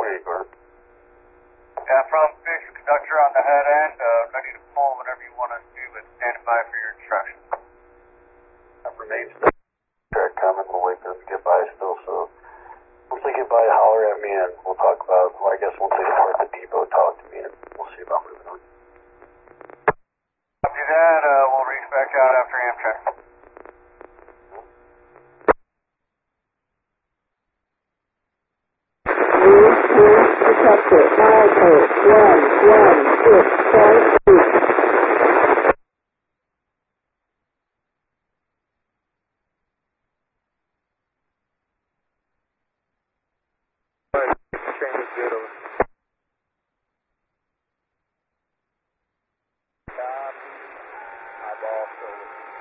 Yeah, from Fish Conductor on the head end, ready to pull whatever you want us to, but standing by for your instructions. Remain still. Track coming, we'll wait for them to get by still, so once they get by, holler at me and we'll talk about, well, I guess once they depart the depot, talk to me and we'll see about moving on. Copy that, we'll reach back out after Amtrak. Protector, 98116.